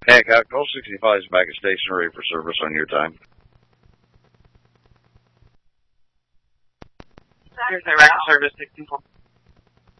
Hancock, call 65 is back at station ready for service on your time. Here's Iraq Service 64.